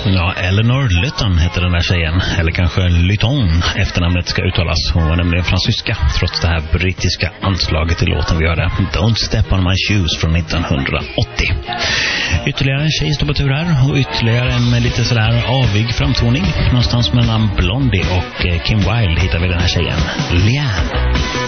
Ja, Eleanor Lytton heter den där tjejen. Eller kanske Lytton, efternamnet ska uttalas. Hon var nämligen fransyska, trots det här brittiska anslaget i låten vi hörde. Don't Step On My Shoes från 1980. Ytterligare en tjej står på tur här. Och ytterligare en med lite sådär avig framtoning. Någonstans mellan Blondie och Kim Wilde hittar vi den här tjejen. Leanne.